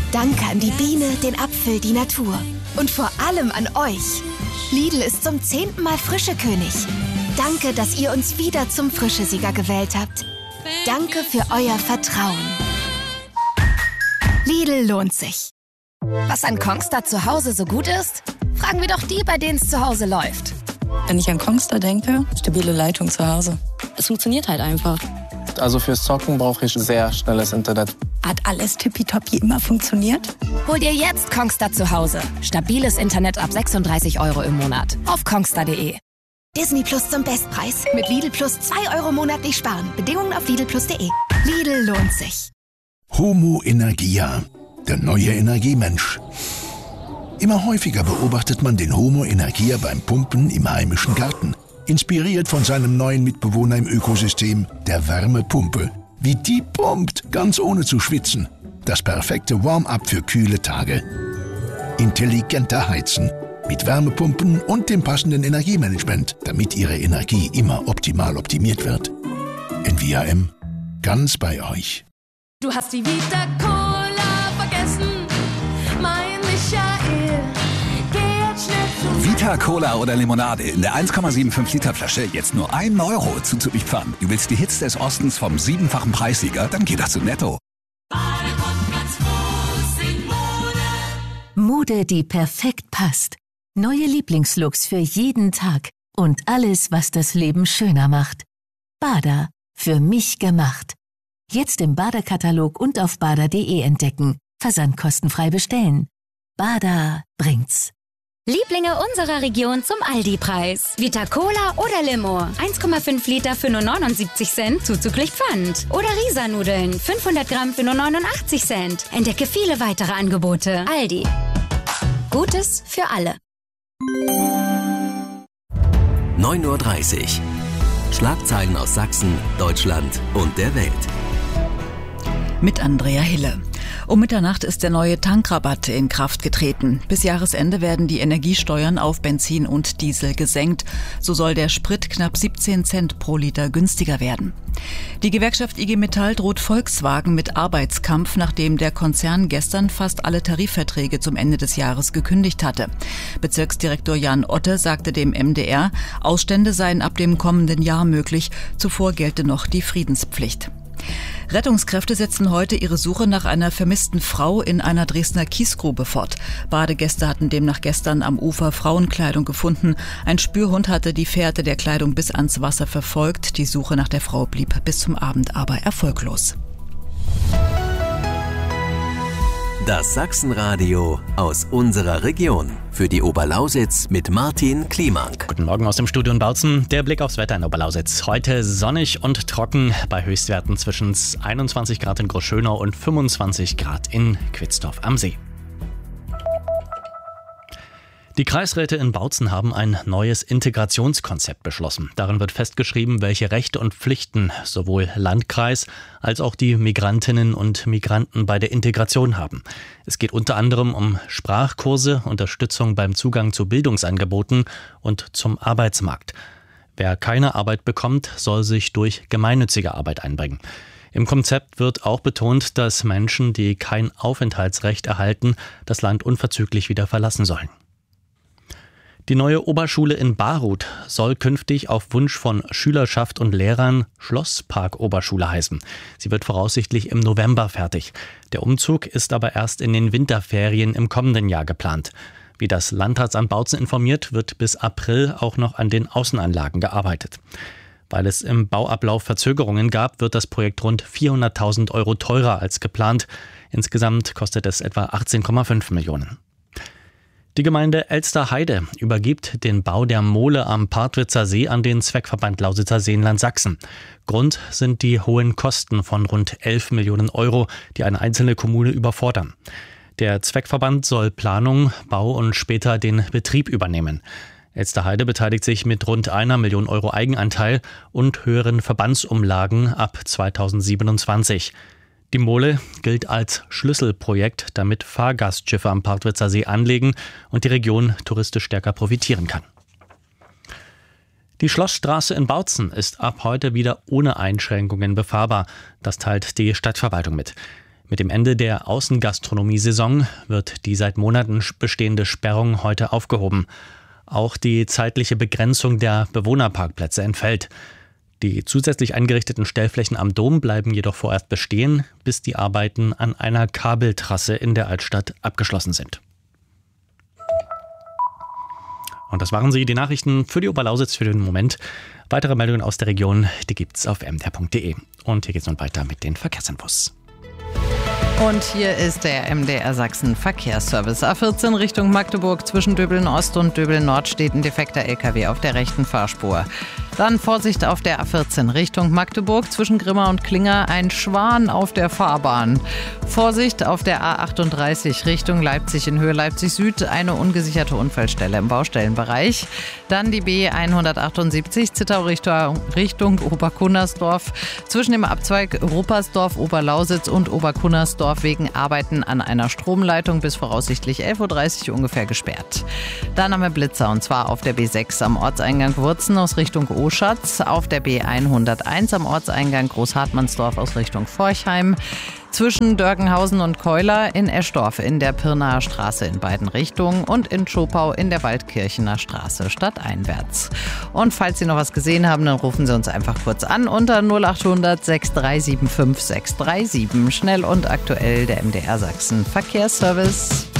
Danke an die Biene, den Apfel, die Natur. Und vor allem an euch. Lidl ist zum 10. Mal Frischekönig. Danke, dass ihr uns wieder zum Frischesieger gewählt habt. Danke für euer Vertrauen. Lidl lohnt sich. Was an Kongstar zu Hause so gut ist? Fragen wir doch die, bei denen es zu Hause läuft. Wenn ich an Kongstar denke, stabile Leitung zu Hause. Es funktioniert halt einfach. Also fürs Zocken brauche ich sehr schnelles Internet. Hat alles tippitoppi immer funktioniert? Hol dir jetzt Kongstar zu Hause. Stabiles Internet ab 36 € im Monat. Auf kongstar.de. Disney Plus zum Bestpreis. Mit Lidl Plus 2 € monatlich sparen. Bedingungen auf lidlplus.de. Lidl lohnt sich. Homo Energia, der neue Energiemensch. Immer häufiger beobachtet man den Homo Energia beim Pumpen im heimischen Garten. Inspiriert von seinem neuen Mitbewohner im Ökosystem, der Wärmepumpe. Wie die pumpt, ganz ohne zu schwitzen. Das perfekte Warm-up für kühle Tage. Intelligenter Heizen. Mit Wärmepumpen und dem passenden Energiemanagement, damit Ihre Energie immer optimal optimiert wird. NVAM, ganz bei euch. Du hast die Vita Cola vergessen, mein Michael. Geh jetzt schnell zu Vita Cola oder Limonade in der 1,75 Liter Flasche jetzt nur 1 € zuzüglich Pfand. Du willst die Hits des Ostens vom 7-fachen Preissieger? Dann geht das zu Netto. Mode, die perfekt passt. Neue Lieblingslooks für jeden Tag. Und alles, was das Leben schöner macht. Bada, für mich gemacht. Jetzt im Bada-Katalog und auf bada.de entdecken. Versand kostenfrei bestellen. Bada bringt's. Lieblinge unserer Region zum Aldi-Preis. Vita Cola oder Limo. 1,5 Liter für nur 79 Cent zuzüglich Pfand. Oder Risa-Nudeln. 500 Gramm für nur 89 Cent. Entdecke viele weitere Angebote. Aldi. Gutes für alle. 9:30 Uhr. Schlagzeilen aus Sachsen, Deutschland und der Welt. Mit Andrea Hille. Um Mitternacht ist der neue Tankrabatt in Kraft getreten. Bis Jahresende werden die Energiesteuern auf Benzin und Diesel gesenkt. So soll der Sprit knapp 17 Cent pro Liter günstiger werden. Die Gewerkschaft IG Metall droht Volkswagen mit Arbeitskampf, nachdem der Konzern gestern fast alle Tarifverträge zum Ende des Jahres gekündigt hatte. Bezirksdirektor Jan Otte sagte dem MDR, Ausstände seien ab dem kommenden Jahr möglich. Zuvor gelte noch die Friedenspflicht. Rettungskräfte setzen heute ihre Suche nach einer vermissten Frau in einer Dresdner Kiesgrube fort. Badegäste hatten demnach gestern am Ufer Frauenkleidung gefunden. Ein Spürhund hatte die Fährte der Kleidung bis ans Wasser verfolgt. Die Suche nach der Frau blieb bis zum Abend aber erfolglos. Das Sachsenradio aus unserer Region. Für die Oberlausitz mit Martin Kliemank. Guten Morgen aus dem Studio in Bautzen. Der Blick aufs Wetter in Oberlausitz. Heute sonnig und trocken bei Höchstwerten zwischen 21 Grad in Großschönau und 25 Grad in Quitzdorf am See. Die Kreisräte in Bautzen haben ein neues Integrationskonzept beschlossen. Darin wird festgeschrieben, welche Rechte und Pflichten sowohl Landkreis als auch die Migrantinnen und Migranten bei der Integration haben. Es geht unter anderem um Sprachkurse, Unterstützung beim Zugang zu Bildungsangeboten und zum Arbeitsmarkt. Wer keine Arbeit bekommt, soll sich durch gemeinnützige Arbeit einbringen. Im Konzept wird auch betont, dass Menschen, die kein Aufenthaltsrecht erhalten, das Land unverzüglich wieder verlassen sollen. Die neue Oberschule in Baruth soll künftig auf Wunsch von Schülerschaft und Lehrern Schlosspark-Oberschule heißen. Sie wird voraussichtlich im November fertig. Der Umzug ist aber erst in den Winterferien im kommenden Jahr geplant. Wie das Landratsamt Bautzen informiert, wird bis April auch noch an den Außenanlagen gearbeitet. Weil es im Bauablauf Verzögerungen gab, wird das Projekt rund 400.000 € teurer als geplant. Insgesamt kostet es etwa 18,5 Millionen. Die Gemeinde Elsterheide übergibt den Bau der Mole am Partwitzer See an den Zweckverband Lausitzer Seenland Sachsen. Grund sind die hohen Kosten von rund 11 Millionen €, die eine einzelne Kommune überfordern. Der Zweckverband soll Planung, Bau und später den Betrieb übernehmen. Elsterheide beteiligt sich mit rund 1 Million € Eigenanteil und höheren Verbandsumlagen ab 2027. Die Mole gilt als Schlüsselprojekt, damit Fahrgastschiffe am Partwitzer See anlegen und die Region touristisch stärker profitieren kann. Die Schlossstraße in Bautzen ist ab heute wieder ohne Einschränkungen befahrbar. Das teilt die Stadtverwaltung mit. Mit dem Ende der Außengastronomiesaison wird die seit Monaten bestehende Sperrung heute aufgehoben. Auch die zeitliche Begrenzung der Bewohnerparkplätze entfällt. Die zusätzlich eingerichteten Stellflächen am Dom bleiben jedoch vorerst bestehen, bis die Arbeiten an einer Kabeltrasse in der Altstadt abgeschlossen sind. Und das waren sie, die Nachrichten für die Oberlausitz für den Moment. Weitere Meldungen aus der Region, die gibt's auf mdr.de. Und hier geht's nun weiter mit den Verkehrsinfos. Und hier ist der MDR Sachsen Verkehrsservice. A14 Richtung Magdeburg zwischen Döbeln Ost und Döbeln Nord steht ein defekter LKW auf der rechten Fahrspur. Dann Vorsicht auf der A14 Richtung Magdeburg zwischen Grimma und Klinger, ein Schwan auf der Fahrbahn. Vorsicht auf der A38 Richtung Leipzig in Höhe Leipzig Süd, eine ungesicherte Unfallstelle im Baustellenbereich. Dann die B178 Zittau Richtung Oberkunnersdorf zwischen dem Abzweig Ruppersdorf, Oberlausitz und Oberkunnersdorf wegen Arbeiten an einer Stromleitung bis voraussichtlich 11.30 Uhr ungefähr gesperrt. Dann haben wir Blitzer und zwar auf der B6 am Ortseingang Wurzen aus Richtung Oschatz, auf der B101 am Ortseingang Großhartmannsdorf aus Richtung Forchheim, zwischen Dörgenhausen und Keuler in Eschdorf in der Pirnaer Straße in beiden Richtungen und in Schopau in der Waldkirchener Straße stadteinwärts. Und falls Sie noch was gesehen haben, dann rufen Sie uns einfach kurz an unter 0800 6375 637. Schnell und aktuell der MDR Sachsen Verkehrsservice.